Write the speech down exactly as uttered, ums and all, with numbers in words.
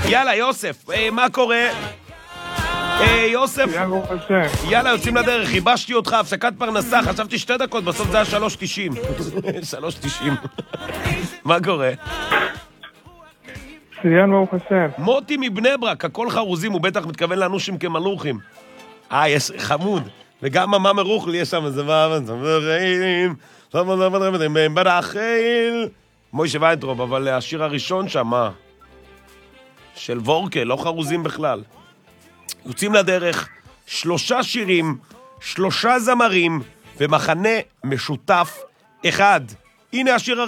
יאללה, יוסף, אה, מה קורה? אה, יוסף, יאללה, יוצאים לדרך, חיבשתי אותך, הפסקת פרנסה, חשבתי שתי דקות, בסוף זה היה שלוש תשעים. שלוש תשעים. מה קורה? מצוין, ברוך השם. מוטי מבני ברק, הכל חרוזים, הוא בטח מתכוון לאנושים כמלוכים. אה, יש חמוד. וגם מה מרוחלי יש שם, זה מה, זה מה, מוישה ויינטרוב, אבל השיר הראשון שם, מה? של וורקה, לא חרוזים בכלל. יוצאים לדרך, שלושה שירים, שלושה זמרים, ומחנה משותף אחד. הנה השיר הראשון.